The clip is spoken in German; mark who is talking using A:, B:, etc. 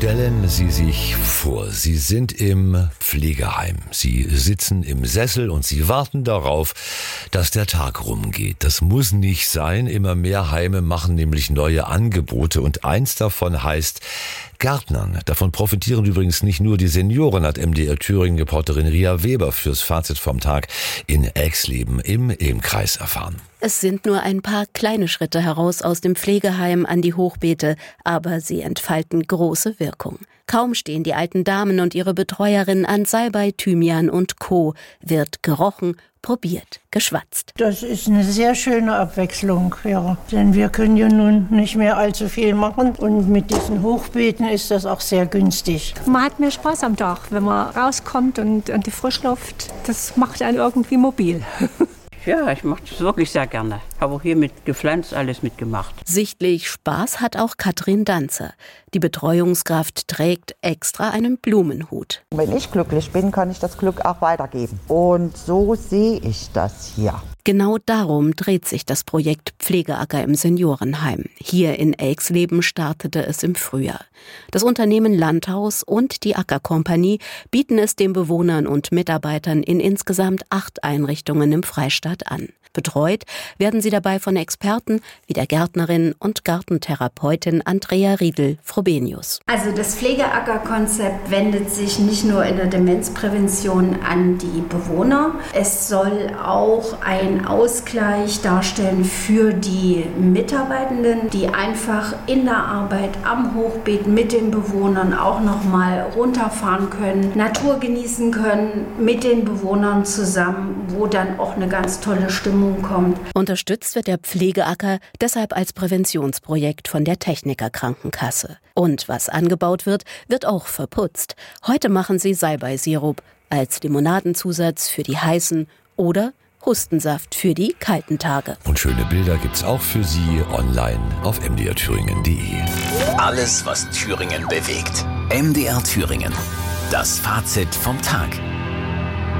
A: Stellen Sie sich vor, Sie sind im Pflegeheim. Sie sitzen im Sessel und Sie warten darauf, dass der Tag rumgeht. Das muss nicht sein. Immer mehr Heime machen nämlich neue Angebote und eins davon heißt Gärtnern. Davon profitieren übrigens nicht nur die Senioren, hat MDR Thüringen-Reporterin Ria Weber fürs Fazit vom Tag in Exleben im Ilm-Kreis erfahren.
B: Es sind nur ein paar kleine Schritte heraus aus dem Pflegeheim an die Hochbeete, aber sie entfalten große Wirkung. Kaum stehen die alten Damen und ihre Betreuerinnen an Salbei, Thymian und Co., wird gerochen, probiert, geschwatzt.
C: Das ist eine sehr schöne Abwechslung, ja. Denn wir können ja nun nicht mehr allzu viel machen und mit diesen Hochbeeten ist das auch sehr günstig.
D: Man hat mehr Spaß am Tag, wenn man rauskommt und die Frischluft, das macht einen irgendwie mobil.
E: Ja, ich mache das wirklich sehr gerne. Habe auch hier mit gepflanzt, alles mitgemacht.
B: Sichtlich Spaß hat auch Katrin Danzer. Die Betreuungskraft trägt extra einen Blumenhut.
F: Wenn ich glücklich bin, kann ich das Glück auch weitergeben. Und so sehe ich das hier.
B: Genau darum dreht sich das Projekt Pflegeacker im Seniorenheim. Hier in Exleben startete es im Frühjahr. Das Unternehmen Landhaus und die Ackerkompanie bieten es den Bewohnern und Mitarbeitern in insgesamt 8 Einrichtungen im Freistaat an. Betreut werden sie dabei von Experten wie der Gärtnerin und Gartentherapeutin Andrea Riedel-Frobenius.
G: Also das Pflegeacker-Konzept wendet sich nicht nur in der Demenzprävention an die Bewohner. Es soll auch einen Ausgleich darstellen für die Mitarbeitenden, die einfach in der Arbeit am Hochbeet mit den Bewohnern auch nochmal runterfahren können, Natur genießen können mit den Bewohnern zusammen, wo dann auch eine ganz tolle Stimmung kommt.
B: Unterstützt wird der Pflegeacker deshalb als Präventionsprojekt von der Techniker Krankenkasse. Und was angebaut wird, wird auch verputzt. Heute machen sie Salbeisirup als Limonadenzusatz für die heißen oder Hustensaft für die kalten Tage.
A: Und schöne Bilder gibt's auch für Sie online auf mdrthüringen.de.
H: Alles, was Thüringen bewegt. MDR Thüringen. Das Fazit vom Tag.